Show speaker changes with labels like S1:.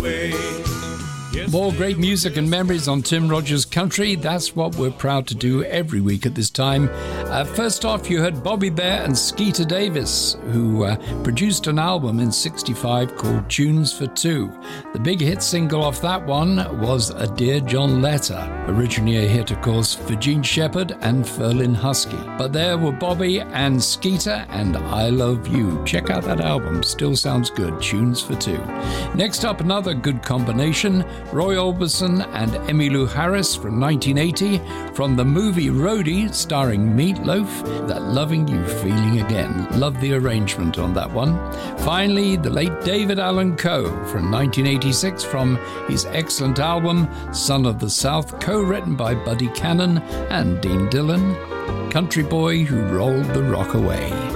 S1: away.
S2: More great music and memories on Tim Rogers Country. That's what we're proud to do every week at this time. First off, you heard Bobby Bare and Skeeter Davis, who produced an album in '65 called Tunes for Two. The big hit single off that one was A Dear John Letter, originally a hit, of course, for Gene Shepard and Ferlin Husky. But there were Bobby and Skeeter and I Love You. Check out that album, still sounds good, Tunes for Two. Next up, another good combination, Roy Orbison and Emmylou Harris from 1980, from the movie Roadie, starring Meatloaf, That Loving You Feeling Again. Love the arrangement on that one. Finally, the late David Allan Coe from 1986, from his excellent album Son of the South, co-written by Buddy Cannon and Dean Dillon, Country Boy Who Rolled the Rock Away.